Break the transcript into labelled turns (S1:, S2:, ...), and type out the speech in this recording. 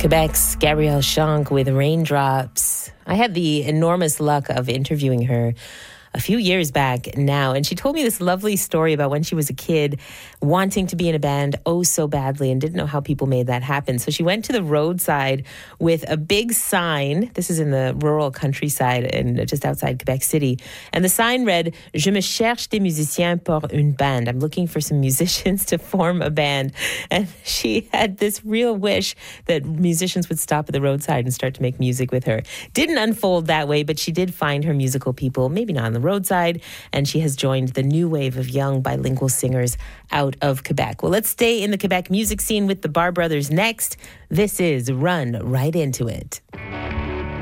S1: Quebec's Gabrielle Shank with Raindrops. I had the enormous luck of interviewing her a few years back now, and she told me this lovely story about when she was a kid wanting to be in a band oh so badly and didn't know how people made that happen. So she went to the roadside with a big sign. This is in the rural countryside and just outside Quebec City. And the sign read, "Je me cherche des musiciens pour une bande." I'm looking for some musicians to form a band. And she had this real wish that musicians would stop at the roadside and start to make music with her. Didn't unfold that way, but she did find her musical people, maybe not on the roadside, and she has joined the new wave of young bilingual singers out of Quebec. Well, let's stay in the Quebec music scene with the Bar Brothers next. This is Run Right Into It.